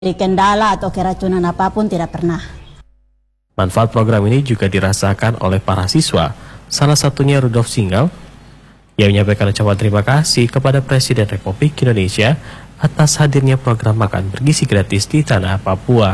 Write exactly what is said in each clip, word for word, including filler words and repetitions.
Di kendala atau keracunan apapun tidak pernah. Manfaat program ini juga dirasakan oleh para siswa, salah satunya Rudolf Singgal. Ia menyampaikan ucapan terima kasih kepada Presiden Republik Indonesia atas hadirnya program makan bergizi gratis di tanah Papua.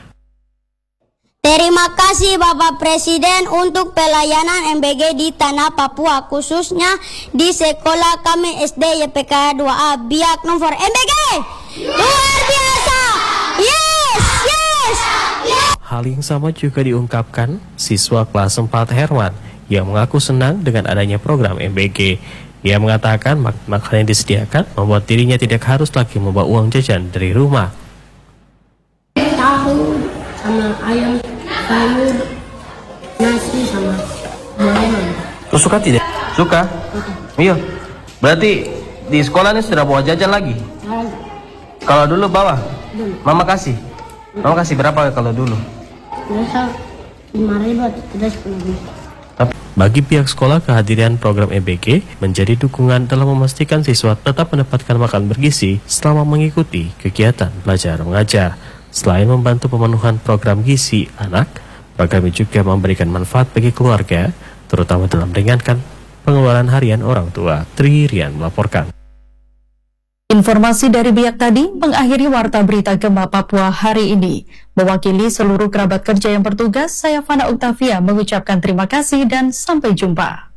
Terima kasih Bapak Presiden untuk pelayanan M B G di tanah Papua, khususnya di sekolah kami S D Y P K dua A Biak nomor M B G. Luar biasa. Yes, yes. Hal yang sama juga diungkapkan siswa kelas empat Herman yang mengaku senang dengan adanya program M B G. Ia mengatakan mak makanan yang disediakan membuat dirinya tidak harus lagi membawa uang jajan dari rumah. Tahu sama ayam, sayur, nasi sama gorengan. Kau suka tidak? Suka? Iya. Berarti di sekolah ini sudah bawa jajan lagi? Kalau dulu bawa? Mama kasih? Mama kasih berapa kalau dulu? Biasa lima ribu atau sepuluh ribu. Bagi pihak sekolah, kehadiran program M B G menjadi dukungan dalam memastikan siswa tetap mendapatkan makan bergizi selama mengikuti kegiatan belajar mengajar. Selain membantu pemenuhan program gizi anak, program ini juga memberikan manfaat bagi keluarga, terutama dalam meringankan pengeluaran harian orang tua. Tri Rian melaporkan. Informasi dari Biak tadi mengakhiri Warta Berita Gema Papua hari ini. Mewakili seluruh kerabat kerja yang bertugas, saya Fana Octavia mengucapkan terima kasih dan sampai jumpa.